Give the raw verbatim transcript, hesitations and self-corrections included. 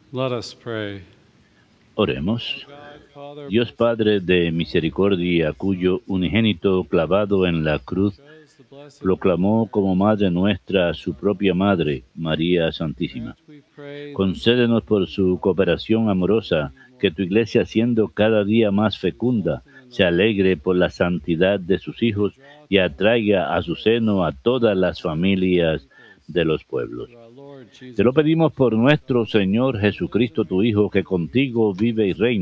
Let us pray. Oremos. God, Father, Dios Padre de misericordia, cuyo unigénito clavado en la cruz chose the Blessed proclamó Virgin como Madre nuestra a su propia Madre, María Santísima. grant, we pray, Concédenos por su cooperación amorosa que tu Iglesia, siendo cada día más fecunda, se alegre por la santidad de sus hijos y atraiga a su seno a todas las familias de los pueblos. through our Lord Te lo Jesus pedimos por nuestro Señor Jesucristo, tu Hijo, que contigo vive y reina